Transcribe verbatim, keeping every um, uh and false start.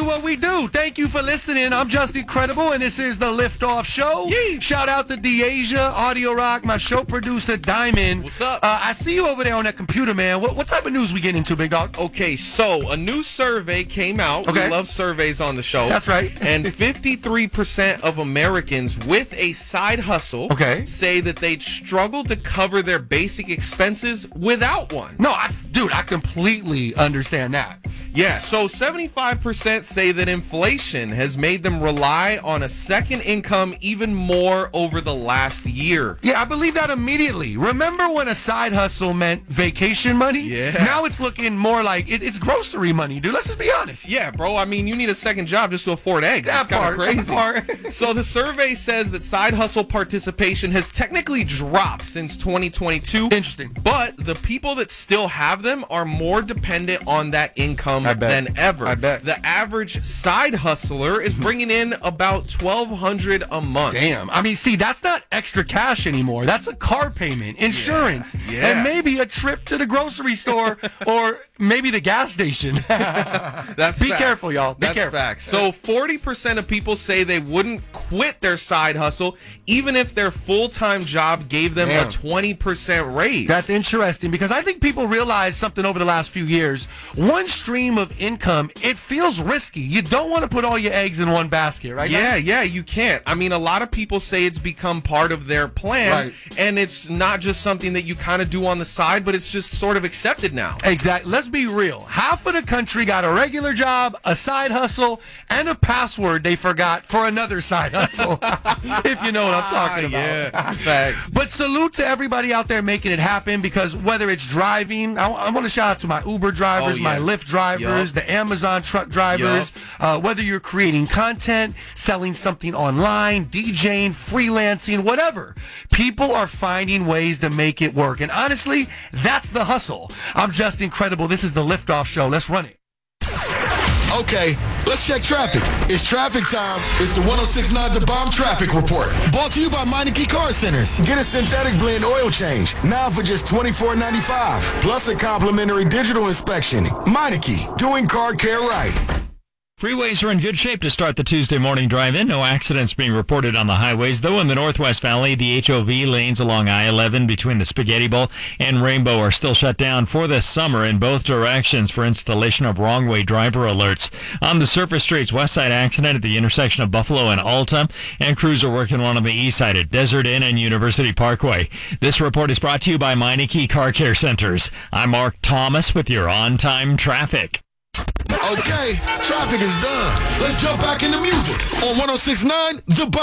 do what we do. Thank you for listening. I'm Just Incredible, and this is the Liftoff Show. Yee. Shout out to DeAsia, Audio Rock, my show producer, Diamond. What's up? Uh, I see you over there on that computer, man. What, what type of news we getting into, big dog? Okay, so a new survey came out. Okay. We love surveys on the show. That's right. And fifty-three percent of Americans with a side hustle Okay. say that they'd struggle to cover their basic expenses without one. No, I, dude, I completely understand that. Yeah, so seventy-five percent say that inflation has made them rely on a second income even more over the last year. Yeah, I believe that immediately. Remember when a side hustle meant vacation money? Yeah. Now it's looking more like it, it's grocery money, dude. Let's just be honest. Yeah, bro. I mean, you need a second job just to afford eggs. That It's kind part, of crazy. that part. So the survey says that side hustle participation has technically dropped since twenty twenty-two. Interesting. But the people that still have them are more dependent on that income I bet. than ever. I bet. The average side hustler is bringing in about twelve hundred dollars a month. Damn. I mean, see, that's not extra cash anymore. That's a car payment, insurance, Yeah. and maybe a trip to the grocery store or maybe the gas station. That's Be facts. careful, y'all. Be That's careful. facts. So forty percent of people say they wouldn't quit their side hustle even if their full-time job gave them Damn. a twenty percent raise. That's interesting because I think people realize something over the last few years. One stream of income, it feels risky. You don't want to put all your eggs in one basket, right? Yeah, yeah, you can't. I mean, a lot of people say it's become part of their plan, Right. and it's not just something that you kind of do on the side, but it's just sort of accepted now. Exactly. Let's be real. Half of the country got a regular job, a side hustle, and a password they forgot for another side hustle. If you know what I'm talking about. Yeah, facts. But salute to everybody out there making it happen because whether it's driving, I, I want to shout out to my Uber drivers, Oh, yeah. my Lyft drivers, Yup. the Amazon truck drivers, uh, whether you're creating content, selling something online, DJing, freelancing, whatever. People are finding ways to make it work. And honestly, that's the hustle. I'm Just Incredible. This is the Liftoff Show. Let's run it. Okay, let's check traffic. It's traffic time. It's the one oh six point nine The Bomb Traffic Report. Brought to you by Meineke Car Centers. Get a synthetic blend oil change now for just twenty-four ninety-five. Plus a complimentary digital inspection. Meineke, doing car care right. Freeways are in good shape to start the Tuesday morning drive-in. No accidents being reported on the highways, though in the Northwest Valley, the H O V lanes along I eleven between the Spaghetti Bowl and Rainbow are still shut down for this summer in both directions for installation of wrong-way driver alerts. On the surface streets, west side accident at the intersection of Buffalo and Alta, and crews are working on on the east side at Desert Inn and University Parkway. This report is brought to you by Meineke Car Care Centers. I'm Mark Thomas with your on-time traffic. Okay, traffic is done. Let's jump back into music on one oh six point nine The Bomb.